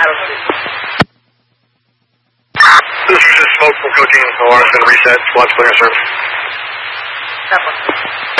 This is just smoke from cocaine. Alarm's been reset. Squad's clear, sir.